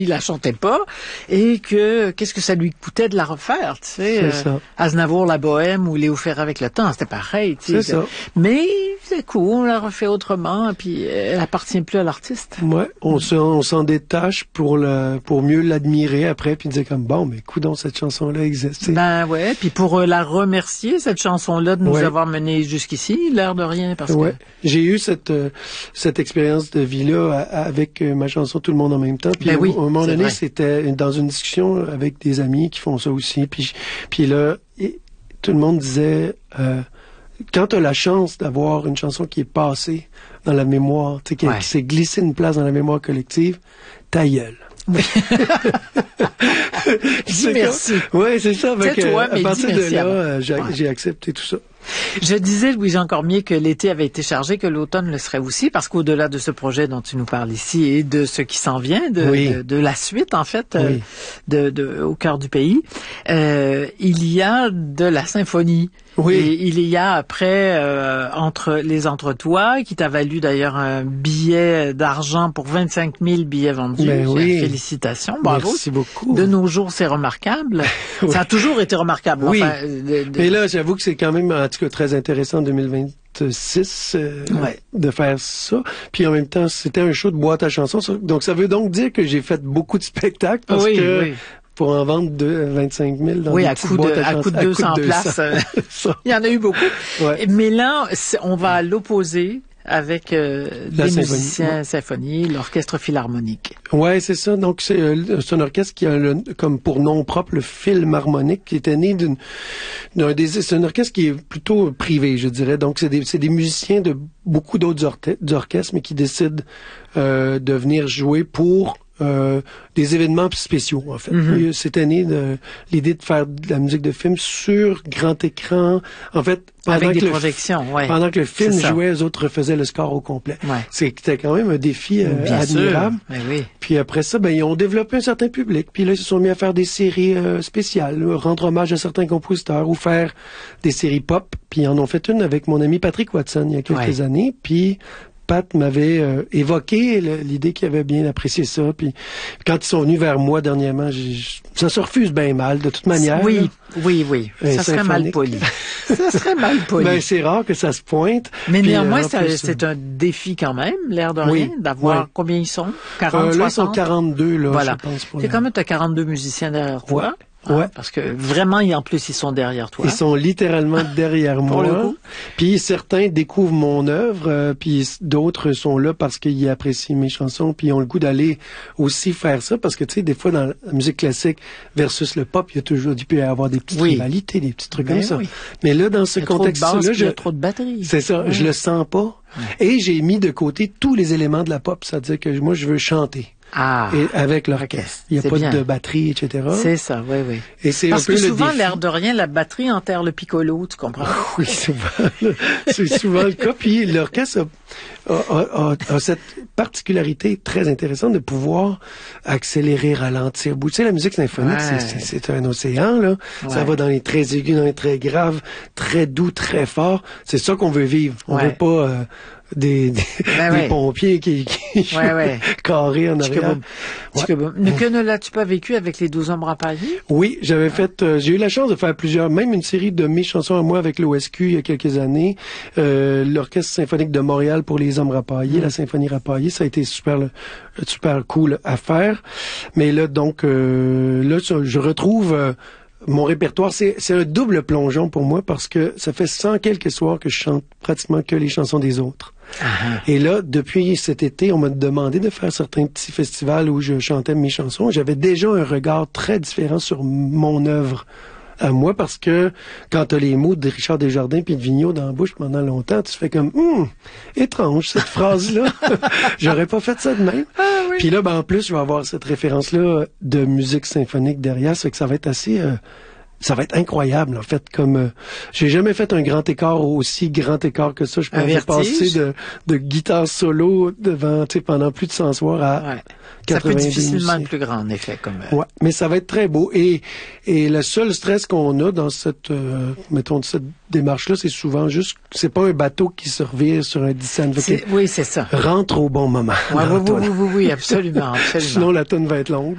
il la chantait pas et que qu'est-ce que ça lui coûtait de la refaire, tu sais. Aznavour, La Bohème ou Léo Ferré avec le temps, c'était pareil, tu sais. C'est ça. Mais c'est cool, on la refait autrement, puis elle appartient plus à l'artiste. Ouais, on s'en détache pour mieux l'admirer après, puis dire comme bon, mais coudonc, cette chanson-là existe. Ben ouais, puis pour la remercier, cette chanson-là, de nous avoir menés jusqu'ici, l'air de rien, parce que j'ai eu cette expérience de vie-là avec ma chanson Tout le monde en même temps. Puis à un moment donné, c'était dans une discussion avec des amis qui font ça aussi. Puis là, tout le monde disait, quand tu as la chance d'avoir une chanson qui est passée dans la mémoire, tu sais, qui s'est glissée une place dans la mémoire collective, ta gueule. Oui. Merci. Oui, c'est ça. C'est toi, mais à partir de là, j'ai accepté tout ça. Je disais, Louis-Jean Cormier, que l'été avait été chargé, que l'automne le serait aussi, parce qu'au-delà de ce projet dont tu nous parles ici et de ce qui s'en vient, de la suite, en fait, au cœur du pays, il y a de la symphonie. Oui. Et il y a après, les Entretois, qui t'a valu d'ailleurs un billet d'argent pour 25 000 billets vendus. Félicitations, bravo. Merci beaucoup. De nos jours, c'est remarquable. Ça a toujours été remarquable. Oui. Enfin, mais là, j'avoue que c'est quand même, en tout cas, très intéressant en 2026 de faire ça. Puis en même temps, c'était un show de boîte à chansons. Donc, ça veut donc dire que j'ai fait beaucoup de spectacles parce que pour en vendre 25 000 dans des petites boîtes à chansons. À coup de 200 places. Il y en a eu beaucoup. Ouais. Mais là, on va à l'opposé avec des musiciens symphonies, l'orchestre philharmonique. Ouais, c'est ça. Donc c'est un orchestre qui a comme pour nom propre le Philharmonique, qui était né c'est un orchestre qui est plutôt privé, je dirais. Donc c'est des musiciens de beaucoup d'autres orchestres, mais qui décident de venir jouer pour des événements spéciaux, en fait. Mm-hmm. Cette année, l'idée de faire de la musique de film sur grand écran, en fait, avec des projections, pendant que le film jouait, les autres refaisaient le score au complet. Ouais. C'était quand même un défi admirable. Oui. Puis après ça, ils ont développé un certain public. Puis là, ils se sont mis à faire des séries spéciales, rendre hommage à certains compositeurs ou faire des séries pop. Puis ils en ont fait une avec mon ami Patrick Watson il y a quelques années. Puis Pat m'avait évoqué l'idée qu'il avait bien apprécié ça. Puis quand ils sont venus vers moi dernièrement, ça se refuse bien mal, de toute manière. Oui. Ça serait mal poli. Ça serait mal poli. C'est rare que ça se pointe. Mais néanmoins, c'est un défi quand même, l'air de rien, d'avoir combien ils sont? 40, 60? Là, ils sont 42, là, voilà. Je pense. C'est quand même, t'as 42 musiciens derrière toi. Parce que vraiment, en plus, ils sont derrière toi. Ils sont littéralement derrière moi. Pour le coup. Puis certains découvrent mon œuvre, puis d'autres sont là parce qu'ils apprécient mes chansons, puis ils ont le goût d'aller aussi faire ça, parce que tu sais, des fois dans la musique classique versus le pop, il peut y avoir des petites rivalités, des petits trucs comme ça. Oui. Mais là, dans ce contexte-là, il y a trop de batterie. C'est ça, je le sens pas. Et j'ai mis de côté tous les éléments de la pop, c'est-à-dire que moi, je veux chanter. Et avec l'orchestre. Il n'y a pas de batterie, etc. C'est ça, oui. Et c'est parce un peu que souvent, le défi. L'air de rien, la batterie enterre le piccolo, tu comprends? Oui, c'est souvent le cas. Puis l'orchestre a cette particularité très intéressante de pouvoir accélérer, ralentir. Tu sais, la musique symphonique, c'est un océan, là. Ça va dans les très aigus, dans les très graves, très doux, très forts. C'est ça qu'on veut vivre. On veut pas des pompiers qui jouent carrés en arrière. Que ne l'as-tu pas vécu avec les 12 hommes rapaillés? Oui, j'ai eu la chance de faire même une série de mes chansons à moi avec l'OSQ il y a quelques années. L'Orchestre symphonique de Montréal pour les hommes rapaillés, la symphonie rapaillée, ça a été super cool à faire. Mais là, donc, je retrouve mon répertoire, c'est un double plongeon pour moi parce que ça fait 100 quelques soirs que je chante pratiquement que les chansons des autres. Et là, depuis cet été, on m'a demandé de faire certains petits festivals où je chantais mes chansons. J'avais déjà un regard très différent sur mon œuvre à moi parce que quand t'as les mots de Richard Desjardins puis de Vigneault dans la bouche pendant longtemps, tu fais comme étrange cette phrase-là. J'aurais pas fait ça de même. Puis là, en plus, je vais avoir cette référence-là de musique symphonique derrière, ça fait que ça va être assez ça va être incroyable, en fait, comme j'ai jamais fait un grand écart aussi grand écart que ça. Je pensais passer de guitare solo devant, tu sais, pendant plus de 100 soirs à 90 Ça peut être difficilement le plus grand, en effet, comme. Ouais, mais ça va être très beau. Et le seul stress qu'on a dans cette, cette démarche-là, c'est souvent juste, c'est pas un bateau qui se revire sur un dissent. Oui, c'est ça. Rentre au bon moment. Oui, absolument. Sinon, la tonne va être longue.